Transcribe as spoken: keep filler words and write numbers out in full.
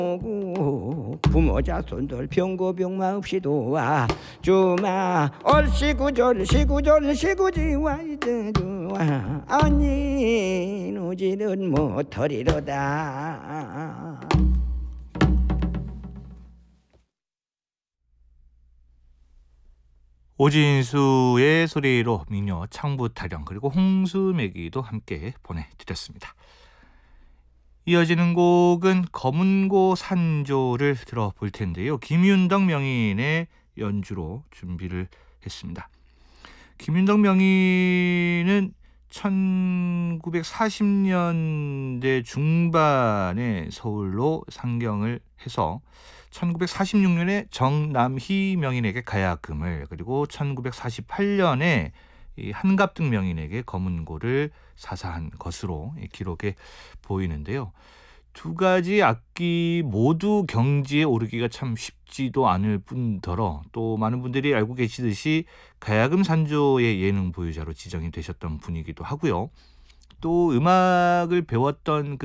부모 자손들 병고병마 없이 도와 주마 얼씨구절 시구절 시구지와 이제 좋아 아니 누지는 못하리로다. 오진수의 소리로 민요 창부타령 그리고 홍수매기도 함께 보내드렸습니다. 이어지는 곡은 검은고 산조를 들어볼 텐데요. 김윤덕 명인의 연주로 준비를 했습니다. 김윤덕 명인은 천구백사십 년대 중반에 서울로 상경을 해서 천구백사십육 년에 정남희 명인에게 가야금을, 그리고 천구백사십팔 년에 이 한갑등 명인에게 검은고를 사사한 것으로 기록에 보이는데요. 두 가지 악기 모두 경지에 오르기가 참 쉽지도 않을 뿐더러 또 많은 분들이 알고 계시듯이 가야금 산조의 예능 보유자로 지정이 되셨던 분이기도 하고요. 또 음악을 배웠던 그